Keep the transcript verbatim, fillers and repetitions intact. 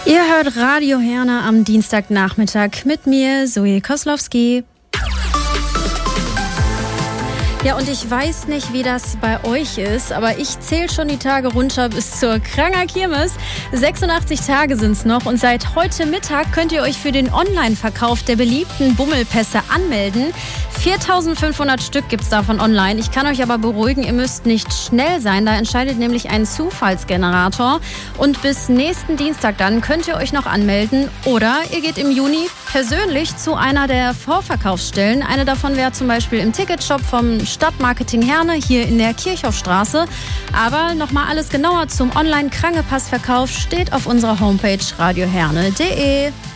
Ihr hört Radio Herne am Dienstagnachmittag mit mir, Zoe Koslowski. Ja, und ich weiß nicht, wie das bei euch ist, aber ich zähle schon die Tage runter bis zur Kranger Kirmes. sechsundachtzig Tage sind's noch und seit heute Mittag könnt ihr euch für den Online-Verkauf der beliebten Bummelpässe anmelden. viertausendfünfhundert Stück gibt's davon online. Ich kann euch aber beruhigen, ihr müsst nicht schnell sein. Da entscheidet nämlich ein Zufallsgenerator. Und bis nächsten Dienstag dann könnt ihr euch noch anmelden. Oder ihr geht im Juni persönlich zu einer der Vorverkaufsstellen. Eine davon wäre zum Beispiel im Ticketshop vom Stadtmarketing Herne hier in der Kirchhofstraße. Aber nochmal alles genauer zum Online-Krangepassverkauf steht auf unserer Homepage radioherne punkt de.